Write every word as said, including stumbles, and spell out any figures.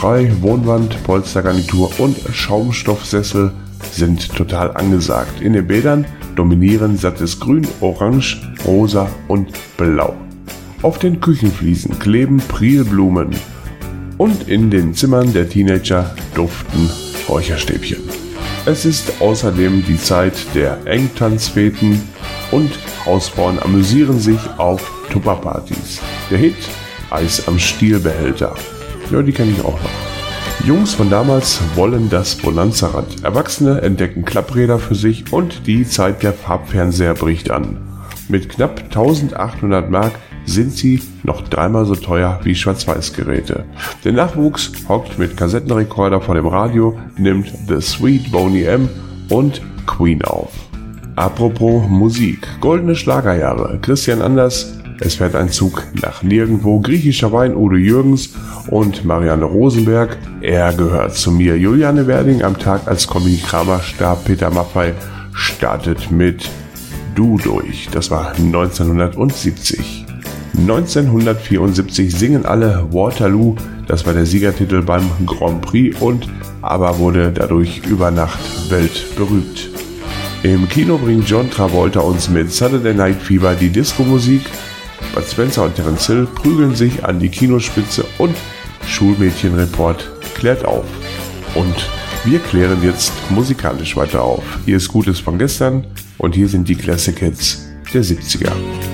Wohnwand, Polstergarnitur und Schaumstoffsessel sind total angesagt. In den Bädern dominieren sattes Grün, Orange, Rosa und Blau. Auf den Küchenfliesen kleben Prilblumen und in den Zimmern der Teenager duften Räucherstäbchen. Es ist außerdem die Zeit der Engtanzfeten und Hausfrauen amüsieren sich auf Tupperpartys. Der Hit Eis am Stielbehälter. Ja, die kenne ich auch noch. Jungs von damals wollen das Bonanza-Rad. Erwachsene entdecken Klappräder für sich und die Zeit der Farbfernseher bricht an. Mit knapp eintausendachthundert Mark sind sie noch dreimal so teuer wie Schwarz-Weiß-Geräte. Der Nachwuchs hockt mit Kassettenrekorder vor dem Radio, nimmt The Sweet Boney M und Queen auf. Apropos Musik, goldene Schlagerjahre, Christian Anders, Es fährt ein Zug nach nirgendwo, griechischer Wein, Udo Jürgens und Marianne Rosenberg, Er gehört zu mir. Juliane Werding am Tag als Comedy-Kramer-Star, Peter Maffay startet mit Du durch. Das war neunzehnhundertsiebzig. neunzehnhundertvierundsiebzig singen alle Waterloo, das war der Siegertitel beim Grand Prix und aber wurde dadurch über Nacht weltberühmt. Im Kino bringt John Travolta uns mit Saturday Night Fever die Disco-Musik. Bud Spencer und Terence Hill prügeln sich an die Kinospitze und Schulmädchenreport klärt auf. Und wir klären jetzt musikalisch weiter auf. Hier ist Gutes von gestern und hier sind die Classic Hits der siebziger.